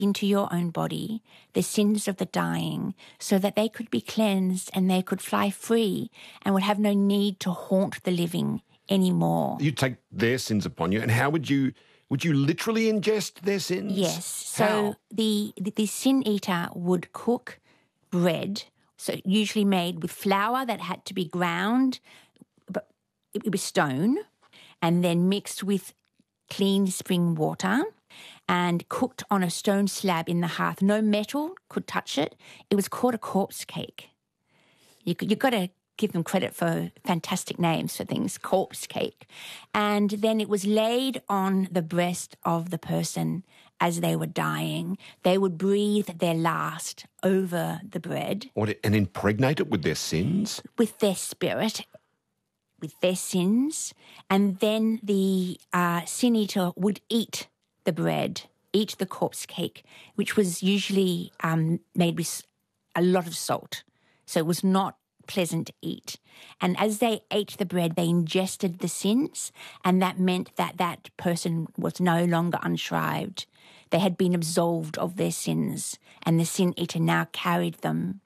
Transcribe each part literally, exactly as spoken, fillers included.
into your own body the sins of the dying so that they could be cleansed and they could fly free and would have no need to haunt the living anymore. You take their sins upon you, and how would you would you literally ingest their sins? Yes. So how? the, the the sin eater would cook bread, so usually made with flour that had to be ground, but it, it was stone, and then mixed with clean spring water and cooked on a stone slab in the hearth. No metal could touch it. It was called a corpse cake. You, you've got to give them credit for fantastic names for things, corpse cake. And then it was laid on the breast of the person as they were dying. They would breathe their last over the bread. What, and impregnate it with their sins? With their spirit, with their sins. And then the uh, sin eater would eat the bread, eat the corpse cake, which was usually um, made with a lot of salt. So it was not pleasant to eat. And as they ate the bread, they ingested the sins, and that meant that that person was no longer unshrived. They had been absolved of their sins, and the sin eater now carried them.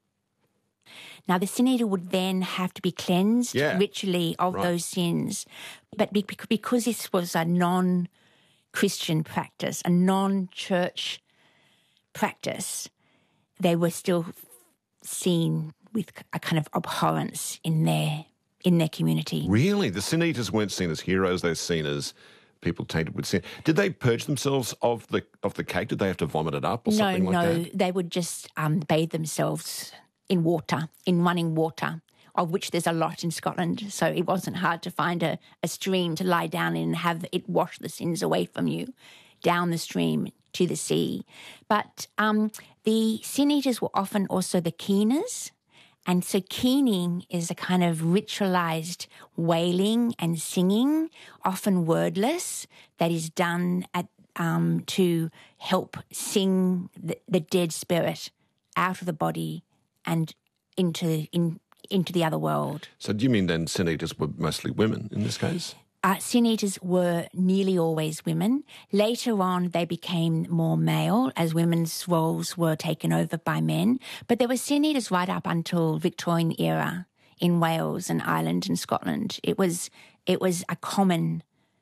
Now, the sin eater would then have to be cleansed yeah. ritually of right. those sins. But be- because this was a non Christian practice, a non-church practice, they were still seen with a kind of abhorrence in their in their community. Really? The sin eaters weren't seen as heroes, they were seen as people tainted with sin. Did they purge themselves of the of the cake? Did they have to vomit it up or no, something like no, that? No, they would just um, bathe themselves in water, in running water, of which there's a lot in Scotland, so it wasn't hard to find a, a stream to lie down in and have it wash the sins away from you down the stream to the sea. But um, the sin eaters were often also the keeners, and so keening is a kind of ritualized wailing and singing, often wordless, that is done at um, to help sing the, the dead spirit out of the body and into in. into the other world. So do you mean then sin eaters were mostly women in this case? Uh, sin eaters were nearly always women. Later on, they became more male as women's roles were taken over by men. But there were sin eaters right up until Victorian era in Wales and Ireland and Scotland. It was it was a common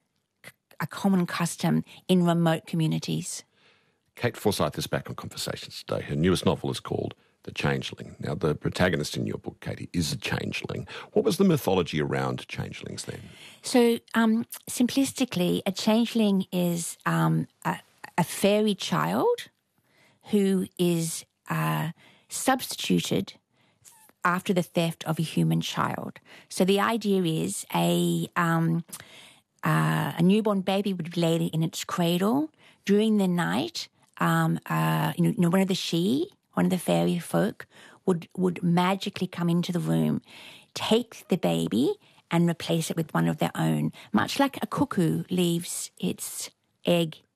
a common custom in remote communities. Kate Forsyth is back on Conversations today. Her newest novel is called The Changeling. Now, the protagonist in your book, Katie, is a changeling. What was the mythology around changelings then? So, um, simplistically, a changeling is um, a, a fairy child who is uh, substituted after the theft of a human child. So the idea is a um, uh, a newborn baby would be laid in its cradle during the night. Um, uh, you know, you know, one of the Sidhe, one of the fairy folk, would would magically come into the room, take the baby and replace it with one of their own, much like a cuckoo leaves its egg